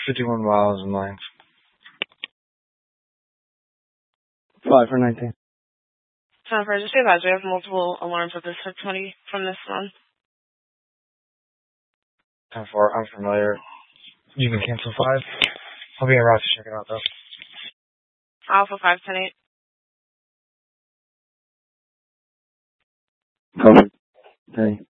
51 miles in length. 5 for 19. For just be advised, we have multiple alarms at this 20 from this one. 10-4, I'm familiar. You can cancel 5. I'll be in route to check it out, though. Alpha 510-8. Copy. Okay.